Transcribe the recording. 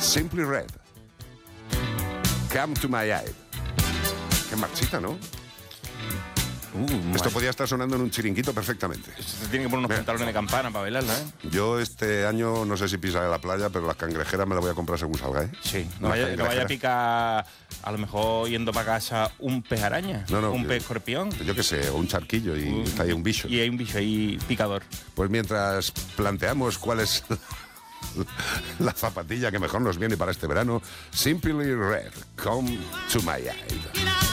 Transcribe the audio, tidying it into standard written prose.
Simply Red. Come to my eye. Qué marchita, ¿no? Esto podía estar sonando en un chiringuito perfectamente. Se tiene que poner unos pantalones de campana para bailarla, ¿eh? Yo este año, no sé si pisaré la playa, pero las cangrejeras me las voy a comprar según salga, ¿eh? Sí, no vaya a picar, a lo mejor yendo para casa, un pez araña, un pez escorpión. Yo qué sé, o un charquillo y está ahí un bicho. Y hay un bicho ahí picador. Pues mientras planteamos cuál es la zapatilla que mejor nos viene para este verano, Simply Red, Come to my eye.